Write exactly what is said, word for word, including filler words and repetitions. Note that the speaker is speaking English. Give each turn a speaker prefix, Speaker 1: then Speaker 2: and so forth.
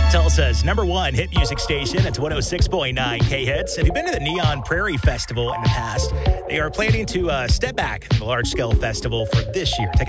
Speaker 1: Tulsa's number one hit music station. It's one oh six point nine K-Hits. Have you been to the Neon Prairie Festival in the past? They are planning to uh, step back from the large-scale festival for this year. Take a